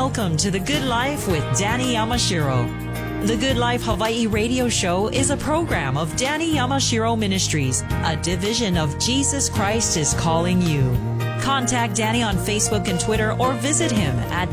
Welcome to The Good Life with Danny Yamashiro. The Good Life Hawaii radio show is a program of Danny Yamashiro Ministries, a division of Jesus Christ is Calling You. Contact Danny on Facebook and Twitter or visit him at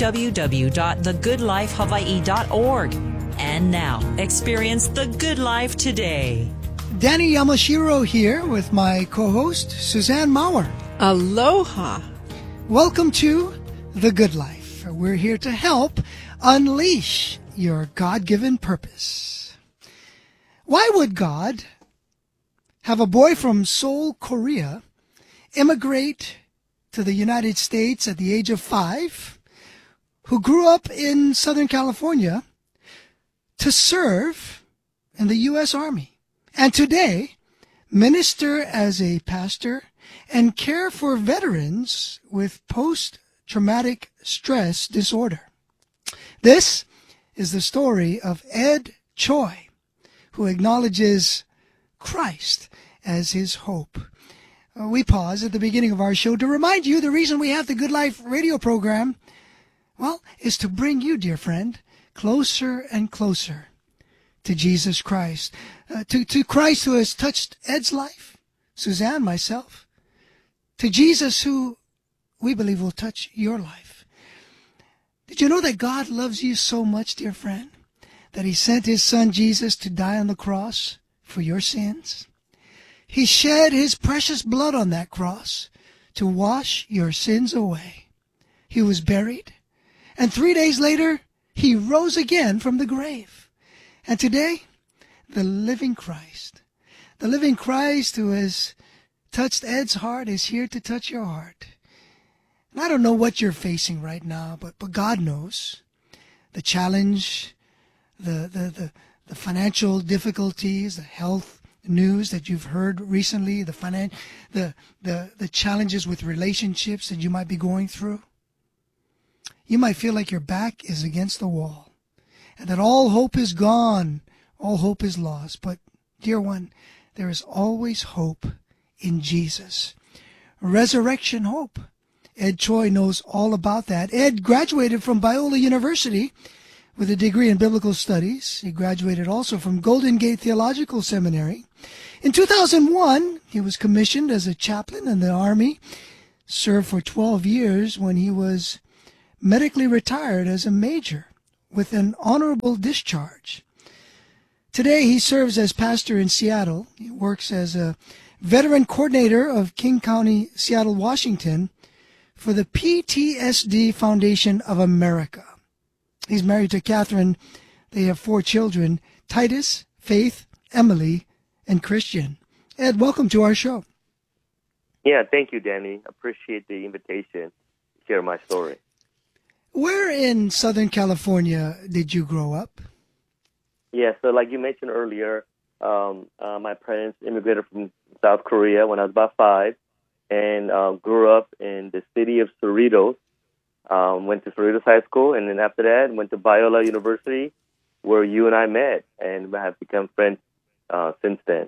www.thegoodlifehawaii.org. And now, experience the good life today. Danny Yamashiro here with my co-host, Suzanne Maurer. Aloha. Welcome to The Good Life. We're here to help unleash your God-given purpose. Why would God have a boy from Seoul, Korea, immigrate to the United States at the age of 5, who grew up in Southern California, to serve in the U.S. Army, and today minister as a pastor and care for veterans with post-traumatic stress disorder? This is the story of Ed Choi, who acknowledges Christ as his hope. We pause at the beginning of our show to remind you the reason we have the Good Life radio program, well, is to bring you, dear friend, closer and closer to Jesus Christ, to Christ who has touched Ed's life, Suzanne, myself, to Jesus who we believe will touch your life. Did you know that God loves you so much, dear friend, that he sent his son Jesus to die on the cross for your sins? He shed his precious blood on that cross to wash your sins away. He was buried, and 3 days later, he rose again from the grave. And today, the living Christ who has touched Ed's heart is here to touch your heart. And I don't know what you're facing right now, but God knows. The challenge, the financial difficulties, the health news that you've heard recently, the challenges with relationships that you might be going through. You might feel like your back is against the wall and that all hope is gone, all hope is lost. But, dear one, there is always hope in Jesus. Resurrection hope. Ed Choi knows all about that. Ed graduated from Biola University with a degree in biblical studies. He graduated also from Golden Gate Theological Seminary. In 2001, he was commissioned as a chaplain in the Army, served for 12 years when he was medically retired as a major with an honorable discharge. Today, he serves as pastor in Seattle. He works as a veteran coordinator of King County, Seattle, Washington, for the PTSD Foundation of America. He's married to Catherine. They have 4 children, Titus, Faith, Emily, and Christian. Ed, welcome to our show. Yeah, thank you, Danny. Appreciate the invitation to share my story. Where in Southern California did you grow up? Yeah, so like you mentioned earlier, my parents immigrated from South Korea when I was about 5. And grew up in the city of Cerritos, went to Cerritos High School, and then after that went to Biola University, where you and I met, and have become friends since then.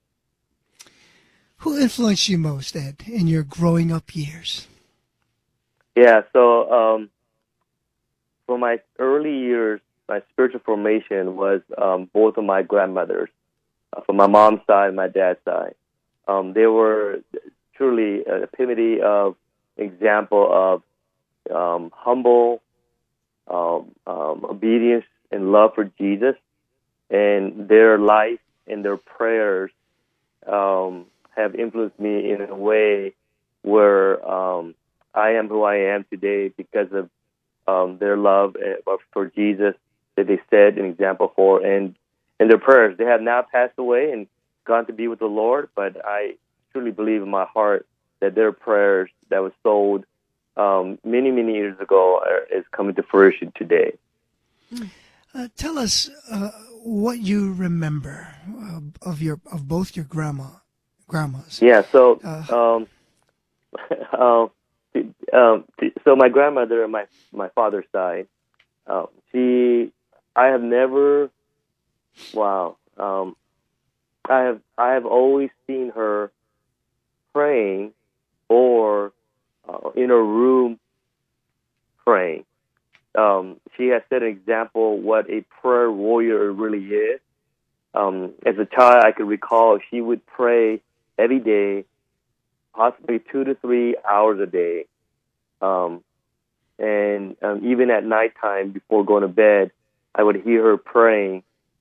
Who influenced you most, Ed, in your growing up years? Yeah, so for my early years, my spiritual formation was both of my grandmothers, from my mom's side and my dad's side. They were truly an epitome of example of humble obedience and love for Jesus, and their life and their prayers have influenced me in a way where I am who I am today because of their love for Jesus that they set an example for, and their prayers. They have now passed away and gone to be with the Lord, but I truly believe in my heart that their prayers that was sold many, many years ago is coming to fruition today. Tell us what you remember of both your grandmas. Yeah, so so my grandmother on my father's side, I have never, I have always seen her in a room praying. she has set an example what a prayer warrior really is. As a child, I could recall she would pray every day, possibly 2 to 3 hours a day. And even at nighttime before going to bed, I would hear her praying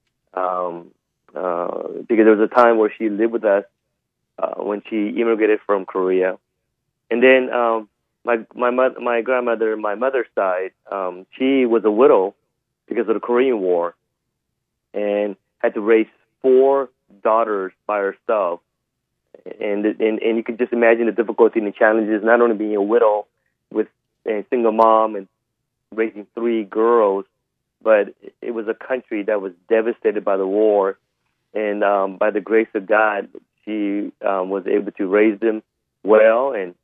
because there was a time where she lived with us when she immigrated from Korea. And then my grandmother, my mother's side, she was a widow because of the Korean War and had to raise 4 daughters by herself. And you can just imagine the difficulty and the challenges, not only being a widow with a single mom and raising 3 girls, but it was a country that was devastated by the war. And by the grace of God, she was able to raise them well. And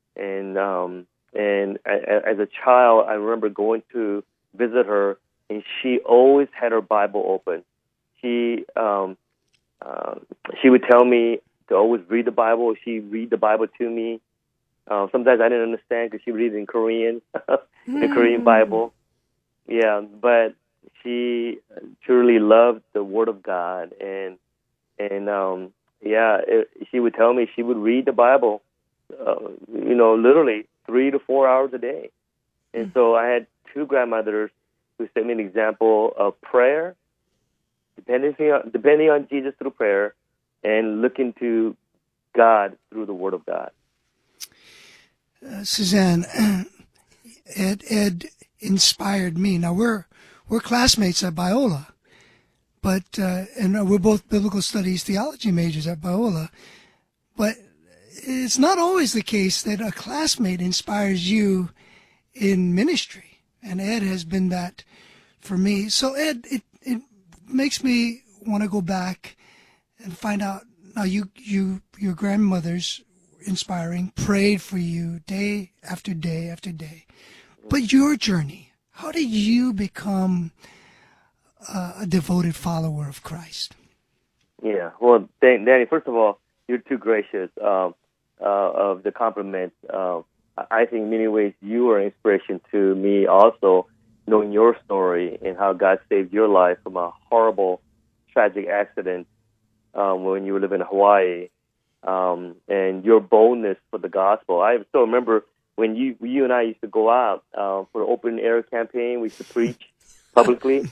as a child, I remember going to visit her, and she always had her Bible open. She would tell me to always read the Bible. She'd read the Bible to me. Sometimes I didn't understand because she would read it in Korean, the Korean Bible. Yeah, but she truly loved the Word of God, and she would tell me she would read the Bible, literally 3 to 4 hours a day. And so I had 2 grandmothers who set me an example of prayer, depending on Jesus through prayer, and looking to God through the Word of God. Suzanne, Ed inspired me. Now we're classmates at Biola, but and we're both biblical studies theology majors at Biola. But it's not always the case that a classmate inspires you in ministry, and Ed has been that for me. So Ed, it makes me want to go back and find out. Now your grandmother's inspiring, prayed for you day after day after day. But your journey, how did you become a devoted follower of Christ? Yeah, well, Danny, first of all, you're too gracious of the compliments. I think in many ways you are an inspiration to me also, knowing your story and how God saved your life from a horrible, tragic accident when you were living in Hawaii. And your boldness for the gospel. I still remember when you and I used to go out for the open air campaign. We used to preach publicly.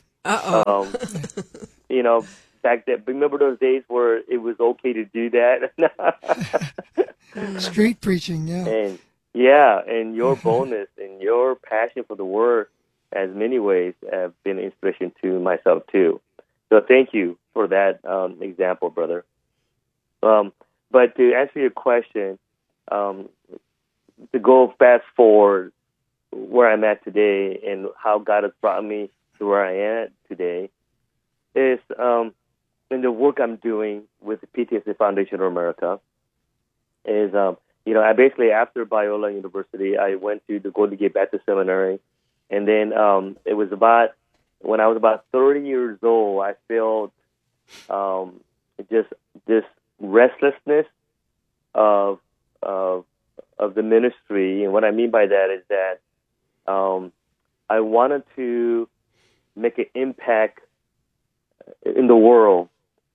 Back then, remember those days where it was okay to do that? Street preaching, yeah. And your boldness and your passion for the word, as many ways, have been an inspiration to myself too. So thank you for that example, brother. But to answer your question, to go fast forward where I'm at today and how God has brought me to where I am today is in the work I'm doing with the PTSD Foundation of America is, I basically, after Biola University, I went to the Golden Gate Baptist Seminary. And then it was when I was about 30 years old, I felt just this restlessness of the ministry. And what I mean by that is that I wanted to make an impact in the world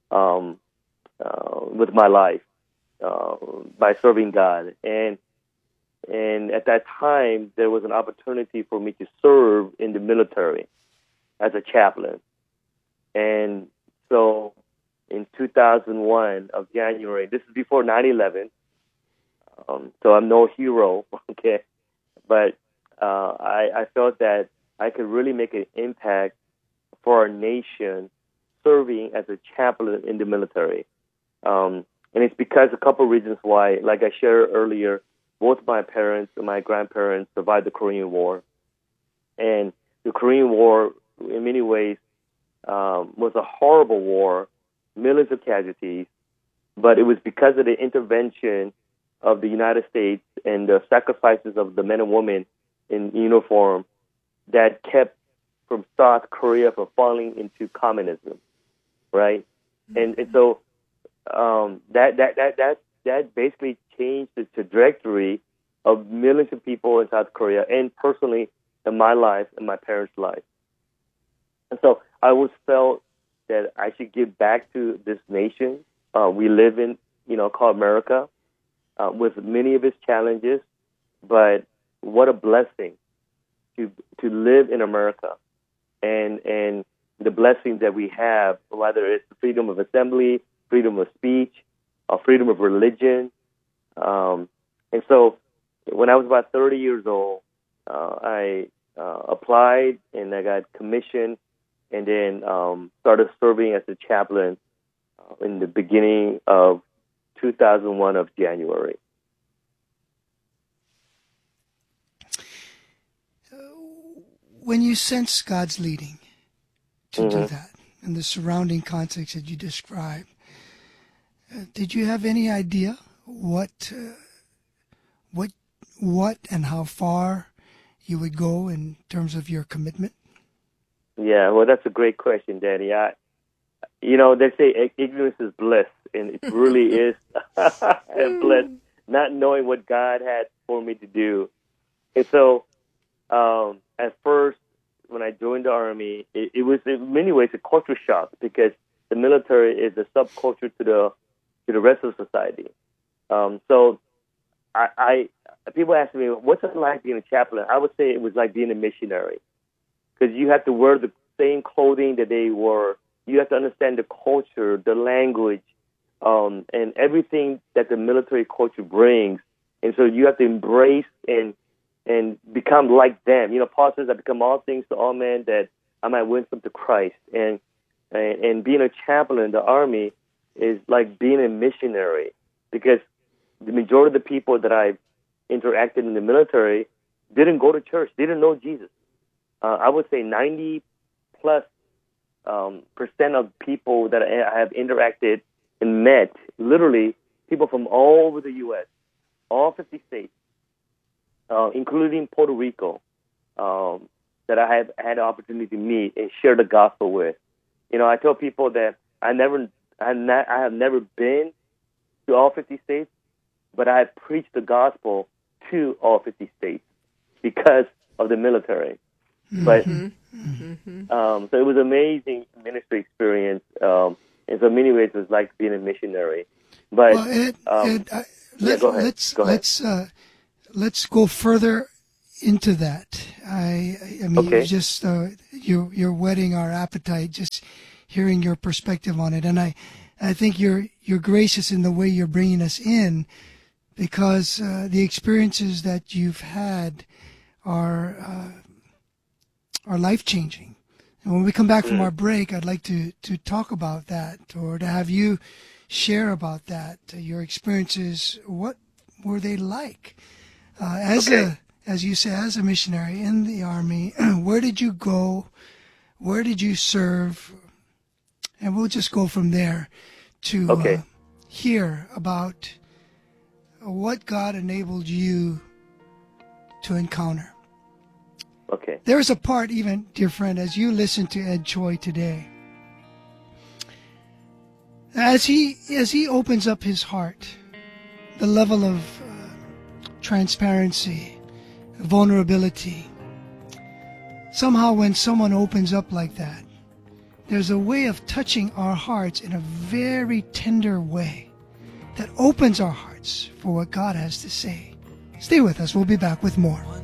with my life by serving God. And at that time, there was an opportunity for me to serve in the military as a chaplain. And so in 2001 of January, this is before 9/11, so I'm no hero, okay? But I felt that I could really make an impact for our nation serving as a chaplain in the military. And it's because a couple of reasons why, like I shared earlier, both my parents and my grandparents survived the Korean War. And the Korean War, in many ways, was a horrible war, millions of casualties, but it was because of the intervention of the United States and the sacrifices of the men and women in uniform that kept from South Korea from falling into communism, right? And so that basically changed the trajectory of millions of people in South Korea, and personally in my life and my parents' life. And so I always felt that I should give back to this nation we live in, called America, with many of its challenges. But what a blessing to live in America, and the blessings that we have, whether it's freedom of assembly, freedom of speech, or freedom of religion. And so when I was about 30 years old, I applied and I got commissioned, and then started serving as a chaplain in the beginning of 2001 of January. When you sense God's leading to do that, and the surrounding context that you described, did you have any idea what and how far you would go in terms of your commitment? Yeah, well, that's a great question, Danny. They say ignorance is bliss, and it really is bliss, not knowing what God had for me to do. And so, at first, when I joined the Army, it was in many ways a culture shock, because the military is a subculture to the rest of society. So, people ask me, what's it like being a chaplain? I would say it was like being a missionary, because you have to wear the same clothing that they wore. You have to understand the culture, the language, and everything that the military culture brings. And so you have to embrace and become like them. Paul says, I become all things to all men that I might win some to Christ. And being a chaplain in the Army is like being a missionary, because the majority of the people that I've interacted in the military didn't go to church, didn't know Jesus. I would say 90+ percent of people that I have interacted and met, literally people from all over the U.S., all 50 states, including Puerto Rico, that I have had the opportunity to meet and share the gospel with. I tell people that I have never been to all 50 states, but I have preached the gospel to all 50 states because of the military. But so it was an amazing ministry experience. In so many ways, it was like being a missionary. But go ahead. Let's go further into that. I mean, okay. You just you're whetting our appetite just hearing your perspective on it, and I think you're gracious in the way you're bringing us in, because the experiences that you've had are life-changing. And when we come back from our break, I'd like to talk about that, or to have you share about that, your experiences. What were they like? As you say, as a missionary in the Army, where did you go? Where did you serve? And we'll just go from there to hear about what God enabled you to encounter. Okay. There is a part, even, dear friend, as you listen to Ed Choi today, as he opens up his heart, the level of transparency, vulnerability. Somehow when someone opens up like that, there's a way of touching our hearts in a very tender way that opens our hearts for what God has to say. Stay with us. We'll be back with more.